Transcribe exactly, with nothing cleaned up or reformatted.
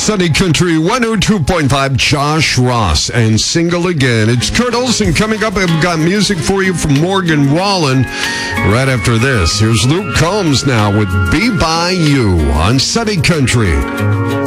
Sunny Country one oh two point five, Josh Ross and Single Again. It's Kurt Olson coming up. I've got music for you from Morgan Wallen right after this. Here's Luke Combs now with Be By You on Sunny Country.